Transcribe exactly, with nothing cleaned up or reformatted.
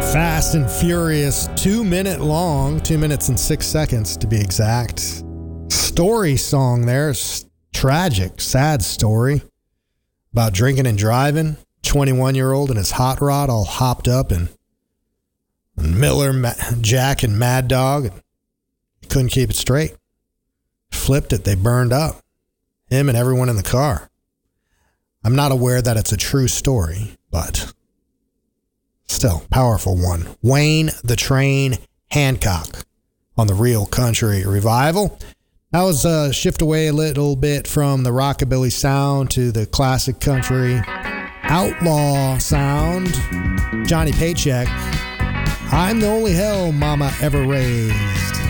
Fast and Furious, two minute long, two minutes and six seconds to be exact. Story song there. It's tragic, sad story about drinking and driving. twenty-one year old and his hot rod all hopped up, and Miller, Jack, and Mad Dog couldn't keep it straight. Flipped it. They burned up. Him and everyone in the car. I'm not aware that it's a true story, but still, powerful one. Wayne the Train Hancock on the Real Country Revival. That was a shift away a little bit from the rockabilly sound to the classic country outlaw sound. Johnny Paycheck. I'm the only hell mama ever raised.